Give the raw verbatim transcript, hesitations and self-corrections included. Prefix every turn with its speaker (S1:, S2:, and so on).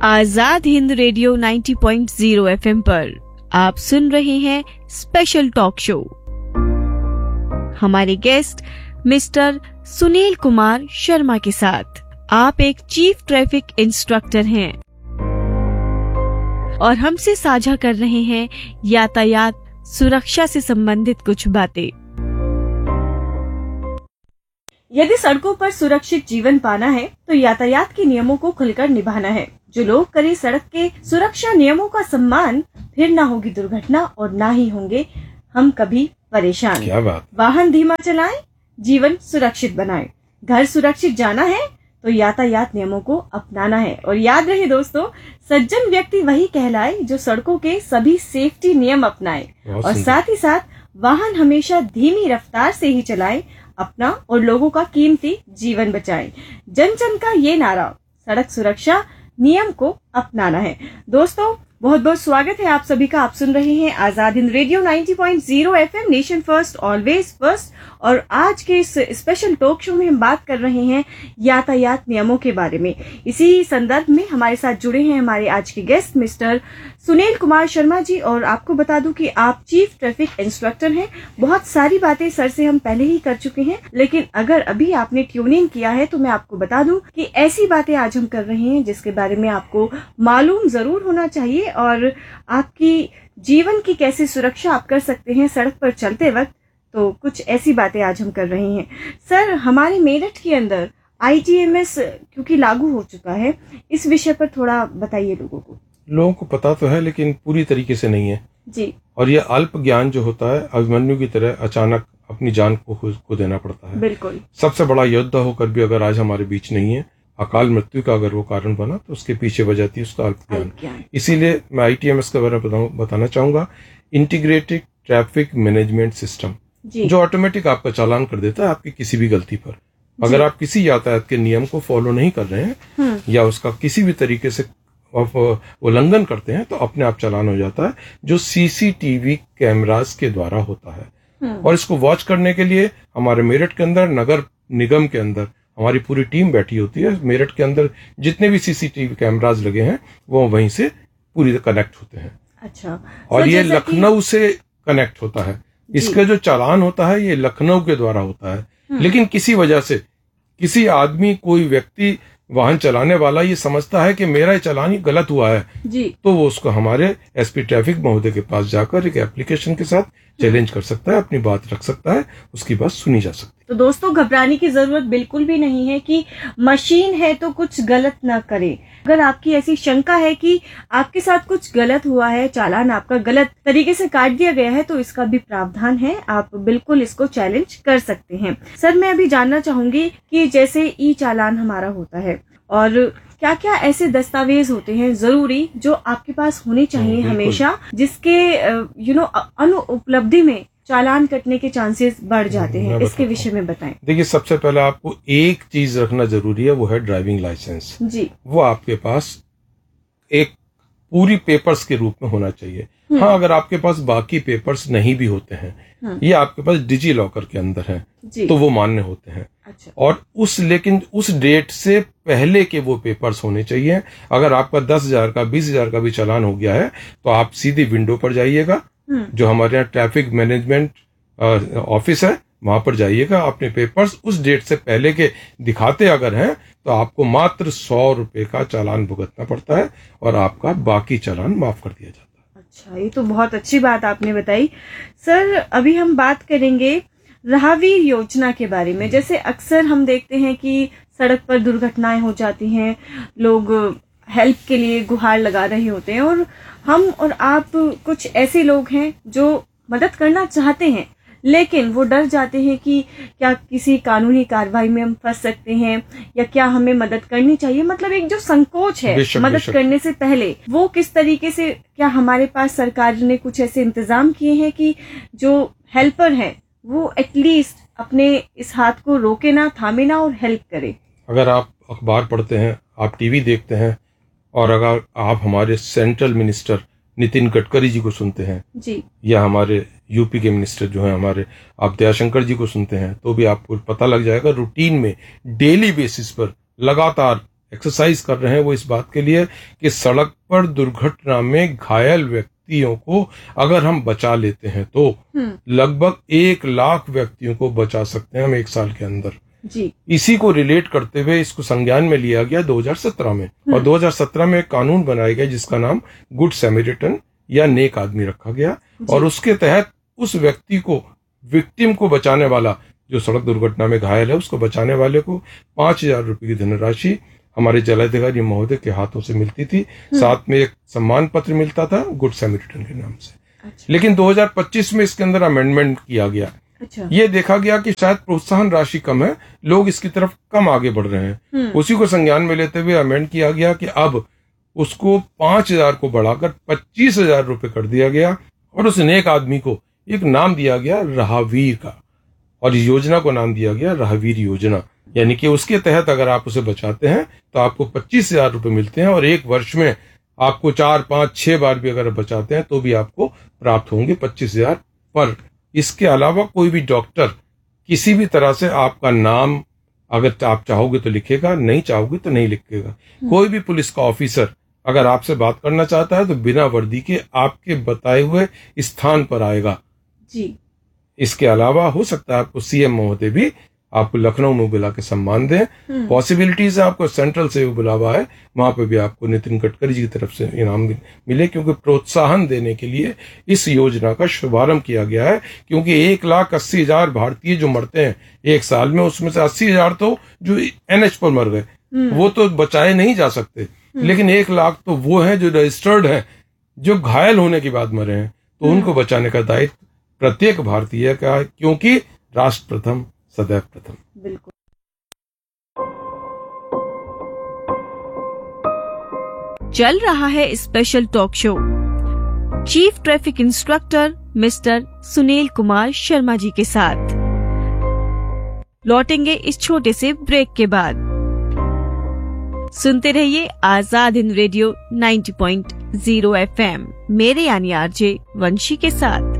S1: Azad Hind radio नब्बे point शून्य FM पर आप सुन रहे हैं स्पेशल टॉक शो। हमारे गेस्ट मिस्टर सुनील कुमार शर्मा के साथ। आप एक चीफ ट्रैफिक इंस्ट्रक्टर हैं और हमसे साझा कर रहे हैं यातायात सुरक्षा से संबंधित कुछ बातें। यदि सड़कों पर सुरक्षित जीवन पाना है तो यातायात के नियमों को खुलकर निभाना है। जो लोग करें सड़क के सुरक्षा नियमों का सम्मान, फिर ना होगी दुर्घटना और ना ही होंगे हम कभी परेशान।
S2: क्या बात।
S1: वाहन धीमा चलाएं, जीवन सुरक्षित बनाएं। घर सुरक्षित जाना है तो यातायात नियमों को अपनाना है। और याद रहे दोस्तों, सज्जन व्यक्ति वही कहलाए जो सड़कों के सभी सेफ्टी नियम अपनाए और साथ ही साथ वाहन हमेशा धीमी रफ्तार से ही चलाएं, अपना और लोगों का कीमती जीवन बचाएं। जन जन का ये नारा, सड़क सुरक्षा नियम को अपनाना है। दोस्तों बहुत बहुत स्वागत है आप सभी का। आप सुन रहे हैं आजाद हिंद रेडियो नब्बे पॉइंट शून्य FM, nation first always first. और आज के इस स्पेशल टॉक शो में हम बात कर रहे हैं यातायात नियमों के बारे में। इसी संदर्भ में हमारे साथ जुड़े हैं हमारे आज के गेस्ट मिस्टर सुनील कुमार शर्मा जी। और आपको बता दूं कि आप चीफ ट्रैफिक इंस्ट्रक्टर हैं। बहुत सारी बातें सर से हम पहले ही कर चुके हैं, लेकिन अगर अभी आपने ट्यून इन किया है तो मैं आपको बता दूं कि ऐसी बातें आज हम कर रहे हैं जिसके बारे में आपको मालूम जरूर होना चाहिए और आपकी जीवन की कैसे सुरक्षा आप कर सकते हैं सड़क पर चलते वक्त। तो कुछ ऐसी बातें आज हम कर रहे हैं। सर, हमारे मेरठ के अंदर आईटीएमएस क्योंकि लागू हो चुका है, इस विषय पर थोड़ा बताइए लोगों को।
S2: लोगों को पता तो है लेकिन पूरी तरीके से नहीं है
S1: जी।
S2: और ये अल्प ज्ञान जो होता है अभिमन्यु की तरह अचानक अपनी जान को को देना पड़ता है।
S1: बिल्कुल।
S2: सबसे बड़ा योद्धा होकर भी अगर आज हमारे बीच नहीं है, अकाल मृत्यु का अगर वो कारण बना तो उसके पीछे वजह थी उसका अल्प ज्ञान। इसीलिए मैं आईटीएमएस के बारे में बताना चाहूंगा। इंटीग्रेटेड ट्रैफिक मैनेजमेंट सिस्टम, जो ऑटोमेटिक आपका चालान कर देता है आपकी किसी भी गलती पर। अगर आप किसी यातायात के नियम को फॉलो नहीं कर रहे हैं या उसका किसी भी तरीके से उल्लंघन करते हैं तो अपने आप चालान हो जाता है, जो सीसीटीवी कैमरास के द्वारा होता है। और इसको वॉच करने के लिए हमारे मेरठ के अंदर नगर निगम के अंदर हमारी पूरी टीम बैठी होती है। मेरठ के अंदर जितने भी सीसीटीवी कैमरास लगे हैं वो वहीं से पूरी कनेक्ट होते हैं।
S1: अच्छा।
S2: और ये लखनऊ से कनेक्ट होता है। इसका जो चालान होता है ये लखनऊ के द्वारा होता है, लेकिन किसी वजह से किसी आदमी, कोई व्यक्ति, वाहन चलाने वाला ये समझता है कि मेरा चालान ही गलत हुआ है
S1: जी।
S2: तो वो उसको हमारे एसपी ट्रैफिक महोदय के पास जाकर एक एप्लीकेशन के साथ चैलेंज कर सकता है, अपनी बात रख सकता है, उसकी बात सुनी जा सकती है।
S1: तो दोस्तों घबराने की जरूरत बिल्कुल भी नहीं है कि मशीन है तो कुछ गलत ना करे। अगर आपकी ऐसी शंका है कि आपके साथ कुछ गलत हुआ है, चालान आपका गलत तरीके से काट दिया गया है, तो इसका भी प्रावधान है, आप बिल्कुल इसको चैलेंज कर सकते हैं। सर, मैं अभी जानना चाहूंगी कि जैसे ई चालान हमारा होता है और क्या क्या ऐसे दस्तावेज होते हैं जरूरी जो आपके पास होने चाहिए हमेशा, जिसके यू नो अनुपलब्धि में चालान कटने के चांसेस बढ़ जाते हैं, इसके विषय में बताएं।
S2: देखिए, सबसे पहले आपको एक चीज रखना जरूरी है, वो है ड्राइविंग लाइसेंस जी। वो आपके पास एक पूरी पेपर्स के रूप में होना चाहिए। हाँ, अगर आपके पास बाकी पेपर्स नहीं भी होते हैं, ये आपके पास डिजी लॉकर के अंदर है तो वो मान्य होते हैं।
S1: अच्छा।
S2: और उस लेकिन उस डेट से पहले के वो पेपर्स होने चाहिए। अगर आपका दस हजार का बीस हजार का भी चालान हो गया है तो आप सीधी विंडो पर जाइएगा, जो हमारे यहाँ ट्रैफिक मैनेजमेंट ऑफिस है, वहां पर जाइएगा। अपने पेपर्स उस डेट से पहले के दिखाते अगर हैं तो आपको मात्र सौ रुपए का चालान भुगतना पड़ता है और आपका बाकी चालान माफ कर दिया जाता है।
S1: अच्छा, ये तो बहुत अच्छी बात आपने बताई। सर, अभी हम बात करेंगे राहवीर योजना के बारे में। जैसे अक्सर हम देखते हैं कि सड़क पर दुर्घटनाएं हो जाती हैं, लोग हेल्प के लिए गुहार लगा रहे होते हैं और हम और आप कुछ ऐसे लोग हैं जो मदद करना चाहते हैं लेकिन वो डर जाते हैं कि क्या किसी कानूनी कार्रवाई में हम फंस सकते हैं या क्या हमें मदद करनी चाहिए। मतलब एक जो संकोच है
S2: बेशक,
S1: मदद
S2: बेशक।
S1: करने से पहले, वो किस तरीके से, क्या हमारे पास सरकार ने कुछ ऐसे इंतजाम किए हैं कि जो हेल्पर हैं वो एटलीस्ट अपने इस हाथ को रोके ना, थामे ना और हेल्प करे।
S2: अगर आप अखबार पढ़ते हैं, आप टीवी देखते हैं और अगर आप हमारे सेंट्रल मिनिस्टर नितिन गडकरी जी को सुनते हैं
S1: जी,
S2: या हमारे यूपी के मिनिस्टर जो हैं हमारे आप दयाशंकर जी को सुनते हैं तो भी आपको पता लग जाएगा रूटीन में डेली बेसिस पर लगातार एक्सरसाइज कर रहे हैं वो इस बात के लिए कि सड़क पर दुर्घटना में घायल व्यक्तियों को अगर हम बचा लेते हैं तो लगभग एक लाख व्यक्तियों को बचा सकते हैं हम एक साल के अंदर
S1: जी।
S2: इसी को रिलेट करते हुए इसको संज्ञान में लिया गया दो हज़ार सत्रह में, और दो हज़ार सत्रह में एक कानून बनाया गया जिसका नाम गुड सैमरिटन या नेक आदमी रखा गया, और उसके तहत उस व्यक्ति को, विक्टिम को बचाने वाला, जो सड़क दुर्घटना में घायल है उसको बचाने वाले को पांच हजार रुपए की धनराशि हमारे जिलाधिकारी महोदय के हाथों से मिलती थी, साथ में एक सम्मान पत्र मिलता था गुड सैमरिटन के नाम से। अच्छा। लेकिन दो हज़ार पच्चीस में इसके अंदर अमेंडमेंट किया गया। अच्छा। ये देखा गया कि शायद प्रोत्साहन राशि कम है, लोग इसकी तरफ कम आगे बढ़ रहे हैं, उसी को संज्ञान में लेते हुए अमेंड किया गया कि अब उसको पांच हजार को बढ़ाकर पच्चीस हजार रुपए कर दिया गया, और उस नेक आदमी को एक नाम दिया गया राहवीर का, और इस योजना को नाम दिया गया राहवीर योजना। यानी कि उसके तहत अगर आप उसे बचाते हैं तो आपको पच्चीस हजार रुपए मिलते हैं, और एक वर्ष में आपको चार पांच छह बार भी अगर बचाते हैं तो भी आपको प्राप्त होंगे पच्चीस हजार पर। इसके अलावा कोई भी डॉक्टर किसी भी तरह से आपका नाम अगर आप चाहोगे तो लिखेगा, नहीं चाहोगे तो नहीं लिखेगा। कोई भी पुलिस का ऑफिसर अगर आपसे बात करना चाहता है तो बिना वर्दी के आपके बताए हुए स्थान पर आएगा जी। इसके अलावा हो सकता है आपको सीएम महोदय भी आपको लखनऊ में बुला के सम्मान दें। पॉसिबिलिटीज है आपको सेंट्रल से भी बुलावा है, वहां पे भी आपको नितिन गडकरी जी की तरफ से इनाम मिले, क्योंकि प्रोत्साहन देने के लिए इस योजना का शुभारंभ किया गया है। क्योंकि एक लाख अस्सी हजार भारतीय जो मरते हैं एक साल में, उसमें से अस्सी हजार तो जो एनएच पर मर गए, वो तो बचाए नहीं जा सकते, लेकिन एक लाख तो वो है जो रजिस्टर्ड है, जो घायल होने के बाद मरे हैं, तो उनको बचाने का दायित्व प्रत्येक भारतीय का, क्योंकि राष्ट्र प्रथम सदैव प्रथम।
S1: बिल्कुल। चल रहा है special talk show chief traffic instructor mister Sunil Kumar Sharma ji के साथ। लौटेंगे इस छोटे से ब्रेक के बाद। सुनते रहिए आजाद हिंद रेडियो नब्बे पॉइंट ज़ीरो एफएम, मेरे यानी आरजे वंशी के साथ।